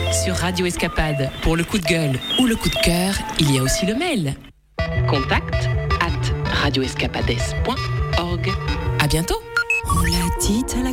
sur Radio Escapade. Pour le coup de gueule ou le coup de cœur, il y a aussi le mail. contact@radioescapades.org. À bientôt. On l'a dit à la